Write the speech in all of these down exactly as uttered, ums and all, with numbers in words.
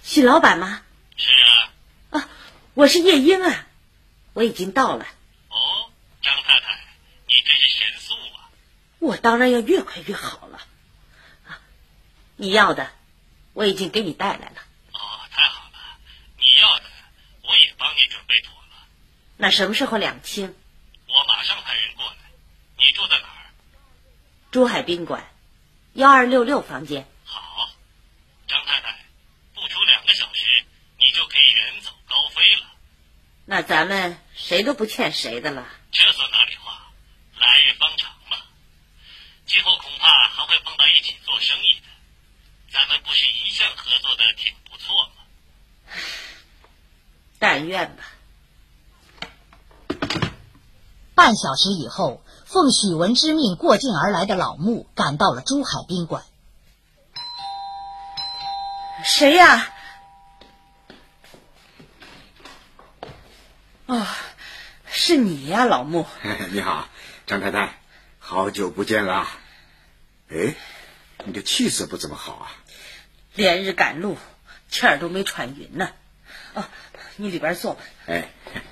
许老板吗？ 是啊。 啊，我是叶英啊，我已经到了。 哦，张太太，你真是神速啊！ 我当然要越快越好了。啊，你要的我已经给你带来了。 哦，太好了，你要的我也帮你准备妥了。 那什么时候两清？ 我马上派人过来。你住在哪儿？ 珠海宾馆幺二六六房间。 好，张太太，不出两个小时，你就可以远走高飞了。 那咱们谁都不欠谁的了。 这算哪里话？来日方长嘛。今后恐怕还会碰到一起做生意的。咱们不是一向合作的挺不错吗？ 但愿吧。 半小时以后，奉许文之命过境而来的老穆赶到了珠海宾馆。 谁呀？哦，是你呀，老穆。 你好，张太太，好久不见了。哎，你的气色不怎么好啊。 连日赶路，气儿都没喘匀呢。哦，你里边坐吧。 哎，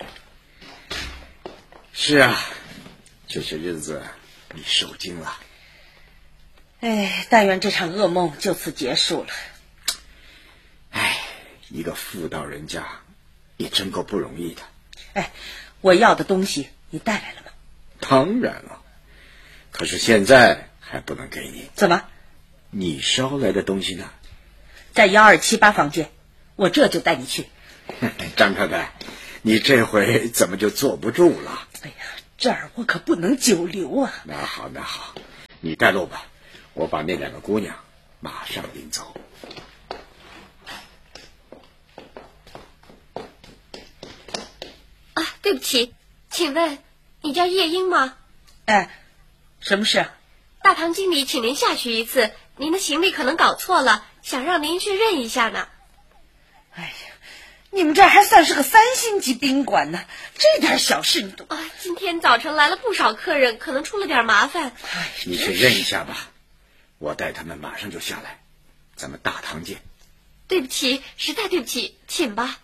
是啊，这些日子你受惊了。 哎，但愿这场噩梦就此结束了。 哎，一个妇道人家也真够不容易的。 哎，我要的东西你带来了吗？ 当然了，可是现在还不能给你。 怎么？ 你捎来的东西呢？ 在幺二七八房间，我这就带你去。 张太太，你这回怎么就坐不住了？ 哎呀，这儿我可不能久留啊。 那好，那好，你带路吧，我把那两个姑娘马上领走。 啊，对不起，请问你叫叶英吗？ 哎，什么事？ 大堂经理请您下去一次，您的行李可能搞错了，想让您去认一下呢。 哎呀，你们这还算是个三星级宾馆呢，这点小事你都…… 啊，今天早晨来了不少客人，可能出了点麻烦。 哎， 你去认一下吧，我带他们马上就下来，咱们大堂见。 对不起，实在对不起，请吧。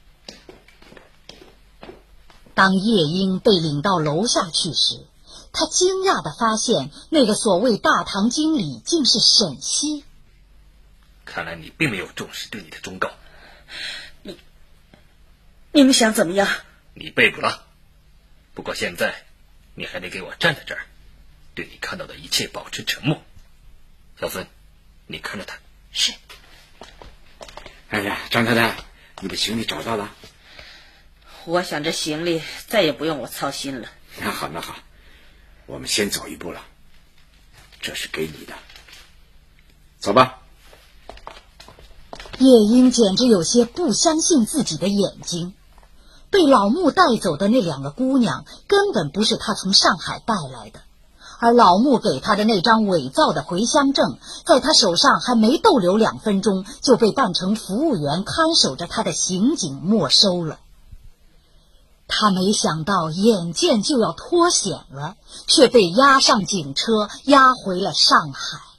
当叶英被领到楼下去时，他惊讶地发现那个所谓大堂经理竟是沈西。 看来你并没有重视对你的忠告。 你你们想怎么样？ 你被捕了，不过现在你还得给我站在这儿，对你看到的一切保持沉默。小孙，你看着他。 是。 哎呀，张太太，你的行李找到了？ 我想这行李再也不用我操心了。 那好，那好，我们先走一步了，这是给你的，走吧。 叶英简直有些不相信自己的眼睛，被老穆带走的那两个姑娘根本不是他从上海带来的，而老穆给他的那张伪造的回乡证，在他手上还没逗留两分钟，就被扮成服务员看守着他的刑警没收了。他没想到眼见就要脱险了，却被押上警车，押回了上海。